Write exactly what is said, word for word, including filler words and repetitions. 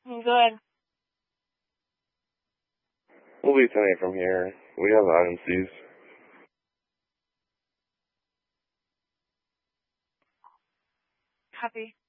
Good. We'll be ten eight from here. We have I M Cs. Copy.